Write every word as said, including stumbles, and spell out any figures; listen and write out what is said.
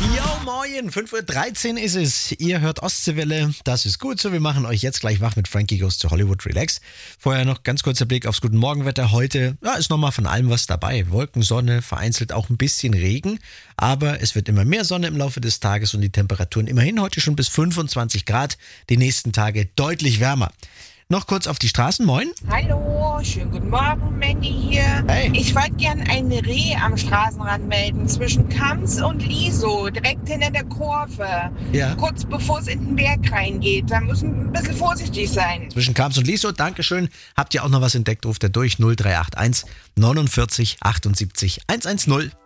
Jo, moin, fünf Uhr dreizehn ist es. Ihr hört Ostseewelle. Das ist gut so. Wir machen euch jetzt gleich wach mit Frankie Goes to Hollywood. Relax. Vorher noch ganz kurzer Blick aufs Guten Morgenwetter. Heute ja, ist nochmal von allem was dabei. Wolken, Sonne, vereinzelt auch ein bisschen Regen. Aber es wird immer mehr Sonne im Laufe des Tages und die Temperaturen immerhin heute schon bis fünfundzwanzig Grad. Die nächsten Tage deutlich wärmer. Noch kurz auf die Straßen. Moin. Hallo, schönen guten Morgen, Mandy hier. Hey. Ich wollte gern ein Reh am Straßenrand melden, zwischen Kams und Liso, direkt hinter der Kurve. Ja. Kurz bevor es in den Berg reingeht. Da müssen wir ein bisschen vorsichtig sein. Zwischen Kams und Liso, Dankeschön. Habt ihr auch noch was entdeckt, ruft er durch null drei acht eins neunundvierzig achtundsiebzig hundertzehn.